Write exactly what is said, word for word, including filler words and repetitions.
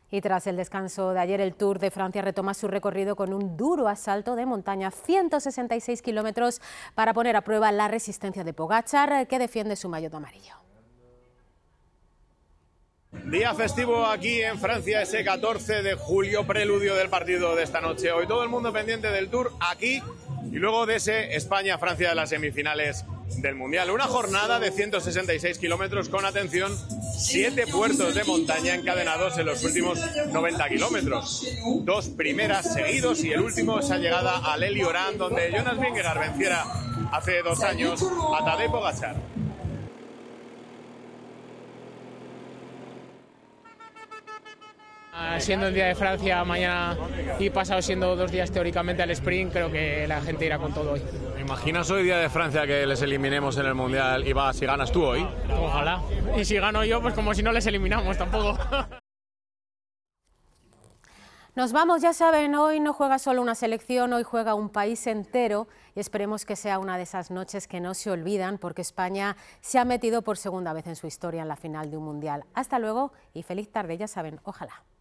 Y tras el descanso de ayer, el Tour de Francia retoma su recorrido con un duro asalto de montaña, ciento sesenta y seis kilómetros, para poner a prueba la resistencia de Pogačar, que defiende su maillot amarillo. Día festivo aquí en Francia, ese catorce de julio, preludio del partido de esta noche. Hoy todo el mundo pendiente del Tour aquí y luego de ese España-Francia de las semifinales del Mundial. Una jornada de ciento sesenta y seis kilómetros con, atención, siete puertos de montaña encadenados en los últimos noventa kilómetros. Dos primeras seguidos y el último, esa llegada a l'Eli-Orán, donde Jonas Vingegaard venciera hace dos años a Tadej Pogačar. Siendo el día de Francia, mañana y pasado siendo dos días teóricamente al sprint, creo que la gente irá con todo hoy. ¿Te imaginas hoy día de Francia que les eliminemos en el Mundial y vas y ganas tú hoy? Ojalá. Y si gano yo, pues como si no les eliminamos tampoco. Nos vamos, ya saben, hoy no juega solo una selección, hoy juega un país entero y esperemos que sea una de esas noches que no se olvidan, porque España se ha metido por segunda vez en su historia en la final de un Mundial. Hasta luego y feliz tarde, ya saben, ojalá.